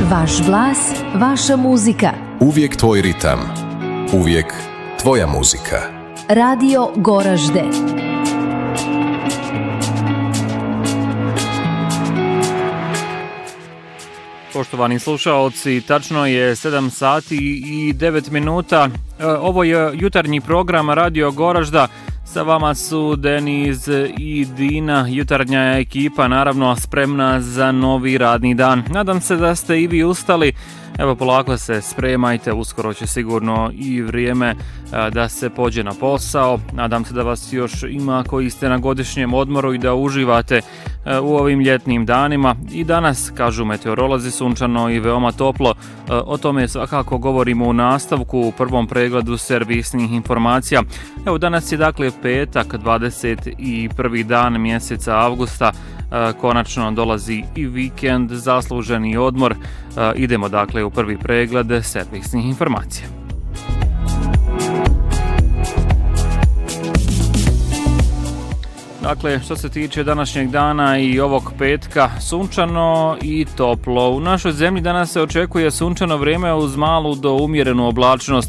Vaš glas, vaša muzika. Uvijek tvoj ritam. Uvijek tvoja muzika. Radio Goražde. Poštovani slušaoci, tačno je 7 sati i 9 minuta. Ovo je jutarnji program Radio Goražda. Sa vama su Deniz i Dina, jutarnja ekipa, naravno spremna za novi radni dan. Nadam se da ste i vi ustali. Evo, polako se spremajte, uskoro će sigurno i vrijeme da se pođe na posao. Nadam se da vas još ima koji ste na godišnjem odmoru i da uživate u ovim ljetnim danima. I danas, kažu meteorolozi, sunčano i veoma toplo. O tome svakako govorimo u nastavku u prvom pregledu servisnih informacija. Evo, danas je dakle petak, 21. dan mjeseca avgusta. Konačno dolazi i vikend, zasluženi odmor. Idemo dakle u prvi pregled servisnih informacija. Dakle, što se tiče današnjeg dana i ovog petka, sunčano i toplo. U našoj zemlji danas se očekuje sunčano vrijeme uz malu do umjerenu oblačnost.